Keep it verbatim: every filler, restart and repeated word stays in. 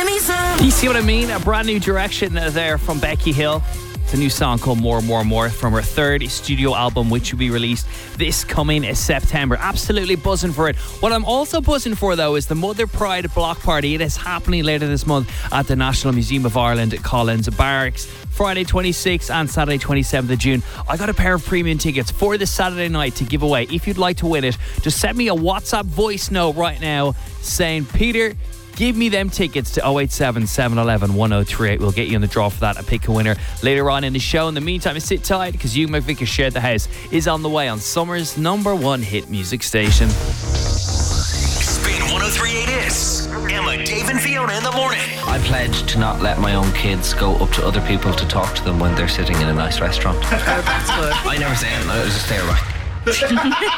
give me some. You see what I mean? A brand new direction there from Becky Hill. It's a new song called More, More, More from her third studio album, which will be released this coming September. Absolutely buzzing for it. What I'm also buzzing for, though, is the Mother Pride Block Party. It is happening later this month at the National Museum of Ireland at Collins Barracks. Friday twenty-sixth and Saturday twenty-seventh of June. I got a pair of premium tickets for this Saturday night to give away. If you'd like to win it, just send me a WhatsApp voice note right now saying, Peter, give me them tickets to oh eight seven, seven one one, one oh three eight. We'll get you in the draw for that and pick a winner later on in the show. In the meantime, sit tight because You McVicker Shared the House is on the way on Summer's number one hit music station. Spin one oh three point eight is Emma, Dave and Fiona in the morning. I pledge to not let my own kids go up to other people to talk to them when they're sitting in a nice restaurant. That's good. I never say anything, I just stare back.